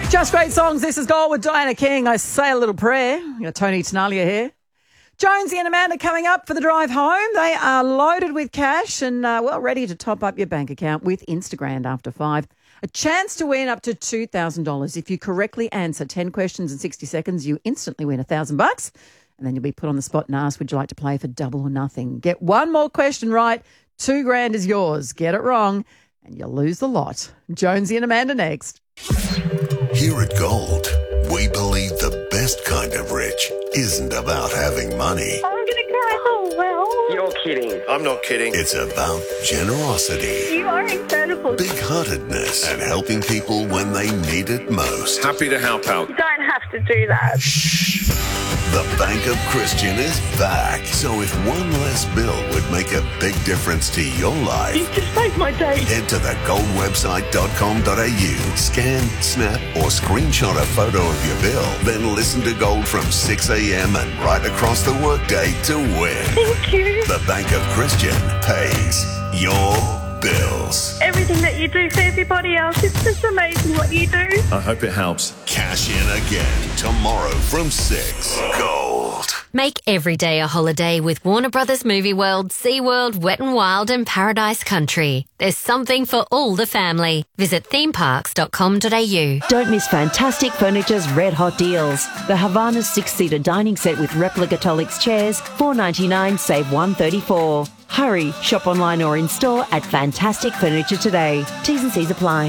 Just great songs. This is Gold with Diana King. I say a little prayer. You got Tony Tenalia here. Jonesy and Amanda coming up for the drive home. They are loaded with cash and, ready to top up your bank account with Instagram after 5. A chance to win up to $2,000. If you correctly answer 10 questions in 60 seconds, you instantly win $1,000. And then you'll be put on the spot and asked, would you like to play for double or nothing? Get one more question right, $2,000 is yours. Get it wrong, and you'll lose the lot. Jonesy and Amanda next. Here at Gold, we believe the best kind of rich isn't about having money. I'm going to cry. Oh, well. You're kidding. I'm not kidding. It's about generosity, You are incredible. big-heartedness, and helping people when they need it most. Happy to help out. You don't have to do that. The Bank of Christian is back. So if one less bill would make a big difference to your life, You just made my day. head to thegoldwebsite.com.au, scan, snap, or screenshot a photo of your bill, then listen to Gold from 6 a.m. and right across the workday to win. Thank you. The Bank of Christian pays your bills. Everything that you do for everybody else, it's just amazing what you do. I hope it helps. Cash in again tomorrow from 6. Gold. Make every day a holiday with Warner Brothers Movie World, SeaWorld, Wet n Wild and Paradise Country. There's something for all the family. Visit themeparks.com.au. Don't miss Fantastic Furniture's red hot deals. The Havana 6-seater dining set with replica Tolix chairs, $4.99, save $134. Hurry, shop online or in store at Fantastic Furniture today. T's and C's apply.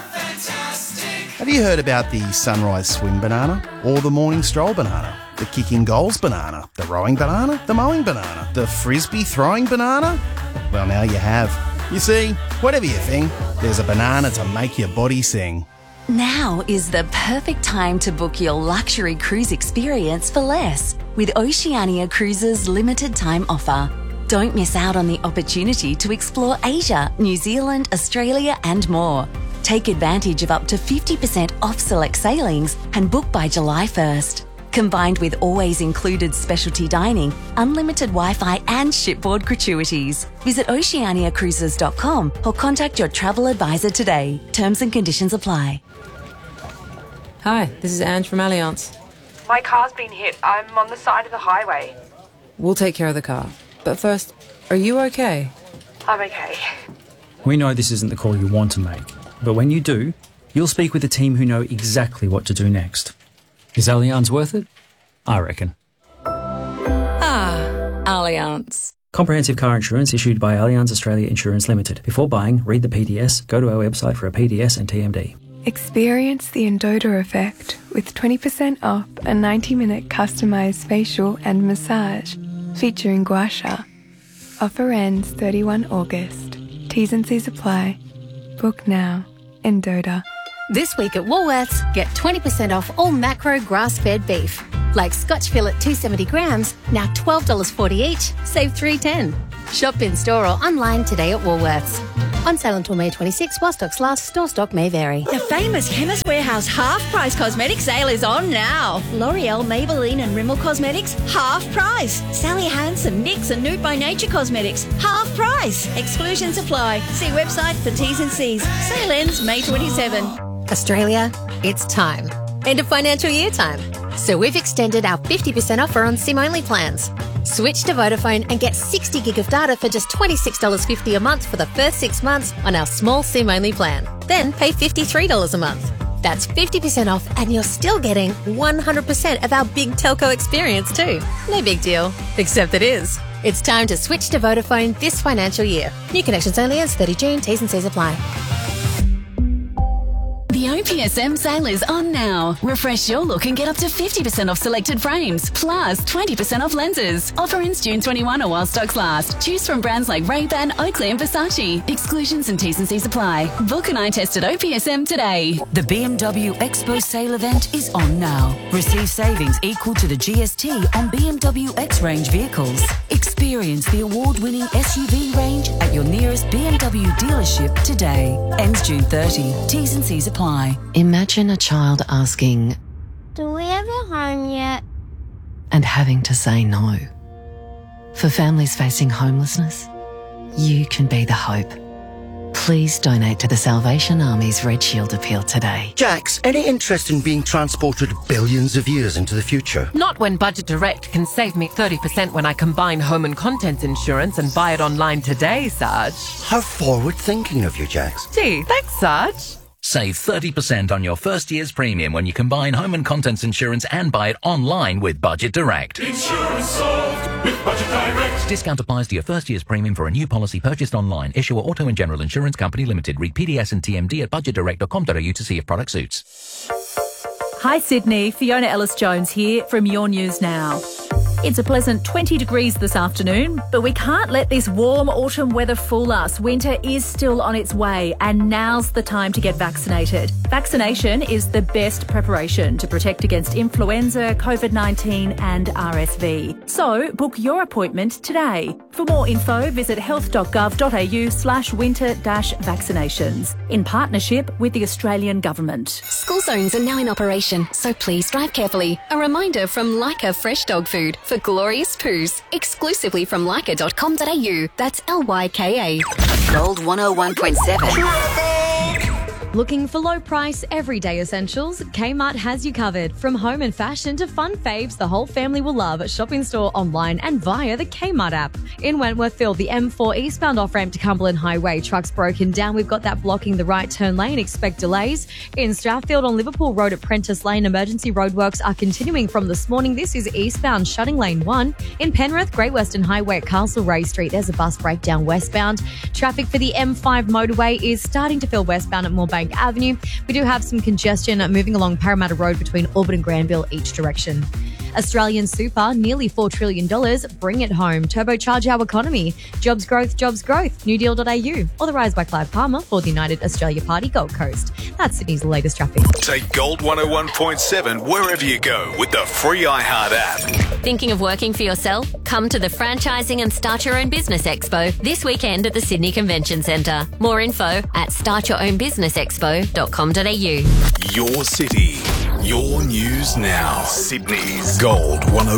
Have you heard about the sunrise swing banana or the morning stroll banana? The kicking goals banana, the rowing banana, the mowing banana, the frisbee throwing banana? Well, now you have. You see, whatever you think, there's a banana to make your body sing. Now is the perfect time to book your luxury cruise experience for less with Oceania Cruises' limited time offer. Don't miss out on the opportunity to explore Asia, New Zealand, Australia and more. Take advantage of up to 50% off select sailings and book by July 1st. Combined with always included specialty dining, unlimited Wi-Fi and shipboard gratuities. Visit oceaniacruises.com or contact your travel advisor today. Terms and conditions apply. Hi, this is Ange from Allianz. My car's been hit. I'm on the side of the highway. We'll take care of the car. But first, are you okay? I'm okay. We know this isn't the call you want to make, but when you do, you'll speak with a team who know exactly what to do next. Is Allianz worth it? I reckon. Allianz. Comprehensive car insurance issued by Allianz Australia Insurance Limited. Before buying, read the PDS, go to our website for a PDS and TMD. Experience the Endota effect with 20% off a 90-minute customised facial and massage featuring gua sha. Offer ends 31 August. T's and C's apply. Book now. Endota. This week at Woolworths, get 20% off all macro grass-fed beef. Like Scotch fillet 270 grams, now $12.40 each, save $3.10. Shop in store or online today at Woolworths. On sale until May 26, while stocks last. Store stock may vary. The famous Chemist Warehouse half-price cosmetic sale is on now. L'Oreal, Maybelline and Rimmel Cosmetics, half price. Sally Hansen, NYX and Nude by Nature Cosmetics, half price. Exclusions apply. See website for T's and C's. Sale ends May 27. Australia, it's time. End of financial year time. So we've extended our 50% offer on SIM-only plans. Switch to Vodafone and get 60 gig of data for just $26.50 a month for the first 6 months on our small SIM-only plan. Then pay $53 a month. That's 50% off and you're still getting 100% of our big telco experience too. No big deal, except it is. It's time to switch to Vodafone this financial year. New connections only ends 30 June. T's and C's apply. The OPSM sale is on now. Refresh your look and get up to 50% off selected frames, plus 20% off lenses. Offer ends June 21 or while stocks last. Choose from brands like Ray-Ban, Oakley and Versace. Exclusions and T's and C's apply. Book an eye test at OPSM today. The BMW Expo sale event is on now. Receive savings equal to the GST on BMW X-Range vehicles. Experience the award-winning SUV range at your nearest BMW dealership today. Ends June 30. T's and C's apply. Imagine a child asking, "Do we have a home yet?" and having to say no. For families facing homelessness, you can be the hope. please donate to the Salvation Army's Red Shield appeal today. Jax, any interest in being transported billions of years into the future? Not when Budget Direct can save me 30% when I combine home and contents insurance and buy it online today, Sarge. How forward-thinking of you, Jax. Gee, thanks, Sarge. Save 30% on your first year's premium when you combine home and contents insurance and buy it online with Budget Direct. Insurance solved with Budget Direct. Discount applies to your first year's premium for a new policy purchased online. Issuer Auto and General Insurance Company Limited. Read PDS and TMD at budgetdirect.com.au to see if product suits. Hi Sydney, Fiona Ellis-Jones here from Your News Now. It's a pleasant 20 degrees this afternoon, but we can't let this warm autumn weather fool us. Winter is still on its way, and now's the time to get vaccinated. Vaccination is the best preparation to protect against influenza, COVID-19 and RSV. So book your appointment today. For more info, visit health.gov.au/winter-vaccinations in partnership with the Australian Government. School zones are now in operation, so please drive carefully. A reminder from Leica Fresh Dog Food for glorious poos, exclusively from leica.com.au. That's LYKA. Gold 101.7. Looking for low price, everyday essentials? Kmart has you covered. From home and fashion to fun faves, the whole family will love. Shop in store, online and via the Kmart app. In Wentworthville, the M4 eastbound off-ramp to Cumberland Highway. Trucks broken down. We've got that blocking the right turn lane. Expect delays. In Strathfield on Liverpool Road at Prentice Lane, emergency roadworks are continuing from this morning. This is eastbound, shutting lane 1. In Penrith, Great Western Highway at Castlereagh Street, there's a bus breakdown westbound. Traffic for the M5 motorway is starting to fill westbound at Moorebank Avenue. We do have some congestion moving along Parramatta Road between Auburn and Granville each direction. Australian super, nearly $4 trillion. Bring it home. Turbocharge our economy. Jobs growth, jobs growth. Newdeal.au. Authorised by Clive Palmer for the United Australia Party Gold Coast. That's Sydney's latest traffic. Take Gold 101.7 wherever you go with the free iHeart app. Thinking of working for yourself? Come to the Franchising and Start Your Own Business Expo this weekend at the Sydney Convention Centre. More info at startyourownbusinessexpo.com.au. Your city, your news now. Sydney's Gold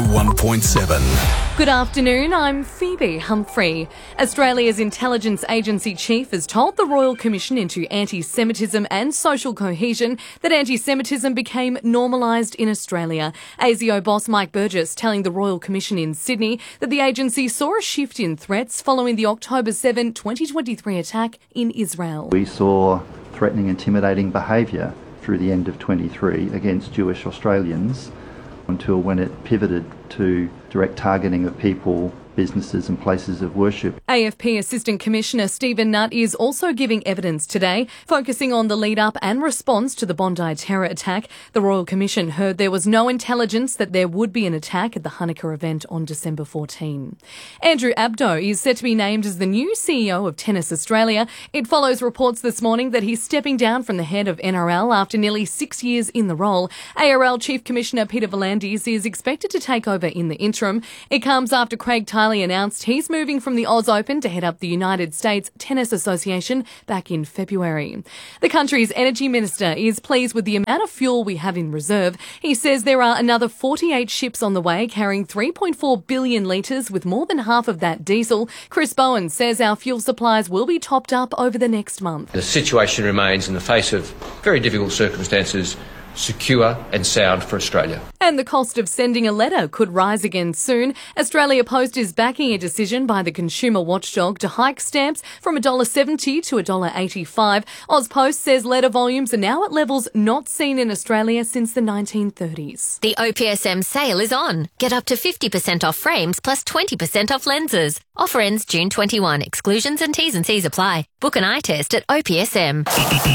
101.7. Good afternoon, I'm Phoebe Humphrey. Australia's intelligence agency chief has told the Royal Commission into Anti-Semitism and Social Cohesion that anti-Semitism became normalised in Australia. ASIO boss Mike Burgess telling the Royal Commission in Sydney that the agency saw a shift in threats following the October 7, 2023 attack in Israel. We saw threatening, intimidating behaviour through the end of 23 against Jewish Australians until when it pivoted to direct targeting of people, businesses and places of worship. AFP Assistant Commissioner Stephen Nutt is also giving evidence today, focusing on the lead-up and response to the Bondi terror attack. The Royal Commission heard there was no intelligence that there would be an attack at the Hanukkah event on December 14. Andrew Abdo is set to be named as the new CEO of Tennis Australia. It follows reports this morning that he's stepping down from the head of NRL after nearly 6 years in the role. ARL Chief Commissioner Peter V'landys is expected to take over in the interim. It comes after Craig Tyler announced he's moving from the Oz Open to head up the United States Tennis Association back in February. The country's energy minister is pleased with the amount of fuel we have in reserve. He says there are another 48 ships on the way carrying 3.4 billion litres, with more than half of that diesel. Chris Bowen says our fuel supplies will be topped up over the next month. The situation remains, in the face of very difficult circumstances, secure and sound for Australia. And the cost of sending a letter could rise again soon. Australia Post is backing a decision by the consumer watchdog to hike stamps from $1.70 to $1.85. AusPost says letter volumes are now at levels not seen in Australia since the 1930s. The OPSM sale is on. Get up to 50% off frames plus 20% off lenses. Offer ends June 21. Exclusions and T's and C's apply. Book an eye test at OPSM.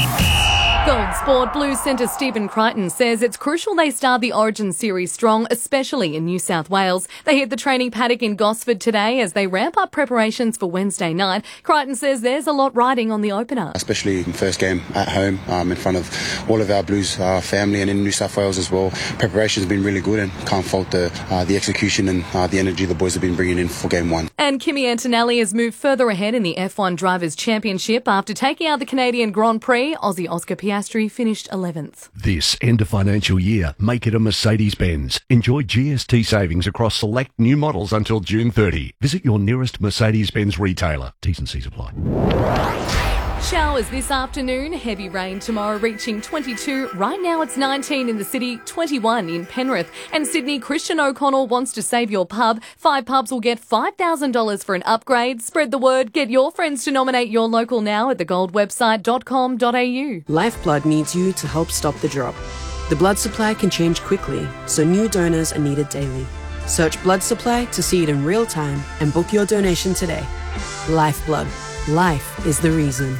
Gold Sport Blues centre Stephen Crichton says it's crucial they start the Origin Series strong, especially in New South Wales. They hit the training paddock in Gosford today as they ramp up preparations for Wednesday night. Crichton says there's a lot riding on the opener. Especially in first game at home, in front of all of our Blues family and in New South Wales as well. Preparation's been really good and can't fault the execution and the energy the boys have been bringing in for game one. And Kimi Antonelli has moved further ahead in the F1 Drivers' Championship after taking out the Canadian Grand Prix. Aussie Oscar Piastri finished 11th. This end of financial year, make it a Mercedes-Benz. Enjoy GST savings across select new models until June 30. Visit your nearest Mercedes-Benz retailer. T's and C's apply. Showers this afternoon, heavy rain tomorrow reaching 22. Right now it's 19 in the city, 21 in Penrith. And Sydney, Christian O'Connell wants to save your pub. 5 pubs will get $5,000 for an upgrade. Spread the word. Get your friends to nominate your local now at thegoldwebsite.com.au. Lifeblood needs you to help stop the drop. The blood supply can change quickly, so new donors are needed daily. Search blood supply to see it in real time and book your donation today. Lifeblood. Life is the reason.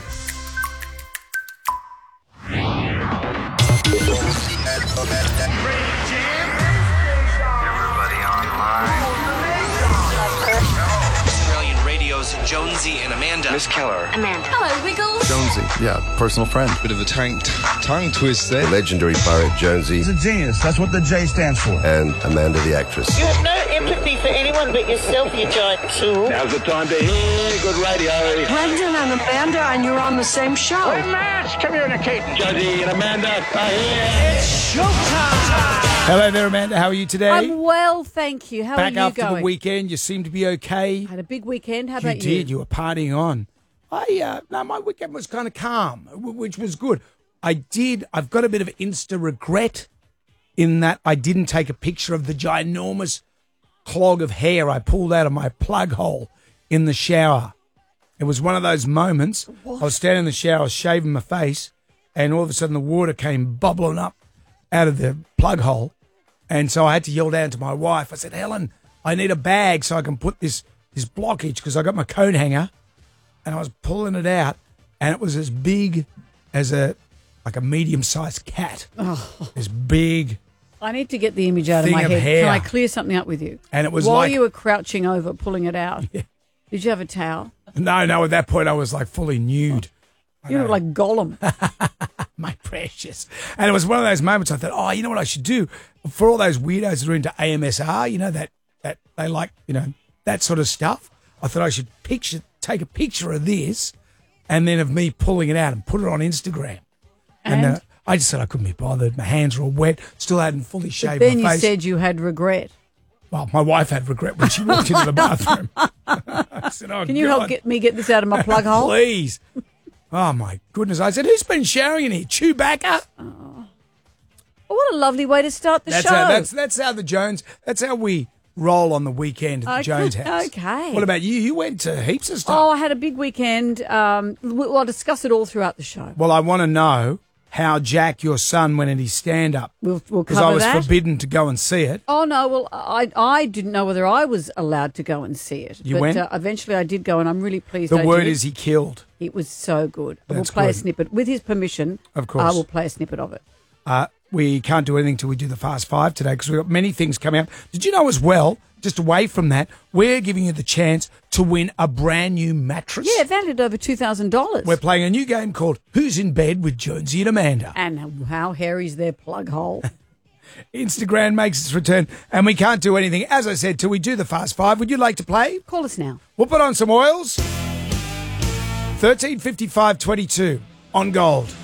Australian Radio's Jonesy and Amanda. Miss Keller. Amanda. Hello, Wiggles. Jonesy, yeah, personal friend. Bit of a tongue twist there. The legendary pirate Jonesy. He's a genius. That's what the J stands for. And Amanda the actress. You have no empathy for anyone but yourself, you giant tool. Now's the time to hear good radio. Brendan and Amanda, and you're on the same show. We're matched. Come here, Nikita. Jonesy and Amanda are here. It's showtime. Hello there, Amanda. How are you today? I'm well, thank you. How are you going? Back after the weekend, you seem to be okay. Had a big weekend. How about you? You did. You were partying on. No, my weekend was kind of calm, which was good. I've got a bit of Insta regret in that I didn't take a picture of the ginormous clog of hair I pulled out of my plug hole in the shower. It was one of those moments. What? I was standing in the shower, shaving my face, and all of a sudden the water came bubbling up out of the plug hole. And so I had to yell down to my wife. I said, Helen, I need a bag so I can put this blockage, because I got my coat hanger and I was pulling it out, and it was as big as a medium-sized cat. Oh. This big I need to get the image out of my thing head. of hair. Can I clear something up with you? And it was while like- you were crouching over, pulling it out. Yeah. Did you have a towel? No, at that point I was like fully nude. You look like Gollum. My precious. And it was one of those moments I thought, oh, you know what I should do? For all those weirdos that are into AMSR, you know, that they like, you know, that sort of stuff, I thought I should take a picture of this and then of me pulling it out and put it on Instagram. And I just said I couldn't be bothered. My hands were all wet, still hadn't fully shaved But then my you face. said you had regret. Well, my wife had regret when she walked into the bathroom. I said, oh, Can you God. help me get this out of my plug hole? Please. Oh, my goodness. I said, who's been showering in here? Chewbacca? Oh, what a lovely way to start the show. That's how we roll on the weekend at the Jones house. Okay. What about you? You went to heaps of stuff. Oh, I had a big weekend. I'll discuss it all throughout the show. Well, I want to know how Jack, your son, went at his stand-up. We'll Because cover I was that. forbidden to go and see it. Oh, no, well, I didn't know whether I was allowed to go and see it. You but, went? Eventually I did go, and I'm really pleased The I word did. is he killed. It was so good. We'll That's play a good. snippet. With his permission, Of course. I will play a snippet of it. We can't do anything till we do the Fast Five today because we've got many things coming up. Did you know as well, just away from that, we're giving you the chance to win a brand new mattress? Yeah, valued over $2,000. We're playing a new game called Who's in Bed with Jonesy and Amanda. And how hairy's their plug hole? Instagram makes its return, and we can't do anything, as I said, till we do the Fast Five. Would you like to play? Call us now. We'll put on some oils. 1355.22 on gold.